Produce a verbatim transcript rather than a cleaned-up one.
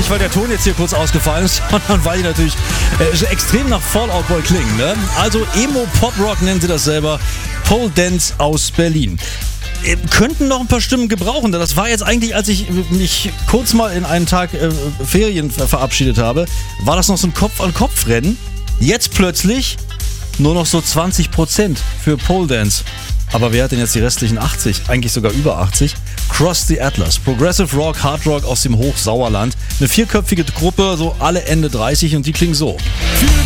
nicht, weil der Ton jetzt hier kurz ausgefallen ist, sondern weil die natürlich äh, extrem nach Fall Out Boy klingen. Ne? Also Emo-Pop-Rock nennen sie das selber. Pole Dance aus Berlin. Äh, könnten noch ein paar Stimmen gebrauchen. Das war jetzt eigentlich, als ich mich kurz mal in einen Tag äh, Ferien ver- verabschiedet habe, war das noch so ein Kopf-an-Kopf-Rennen. Jetzt plötzlich nur noch so zwanzig Prozent für Pole Dance. Aber wer hat denn jetzt die restlichen achtzig? Eigentlich sogar über achtzig. Cross the Atlas. Progressive Rock, Hard Rock aus dem Hochsauerland. Eine vierköpfige Gruppe, so alle Ende dreißig und die klingen so.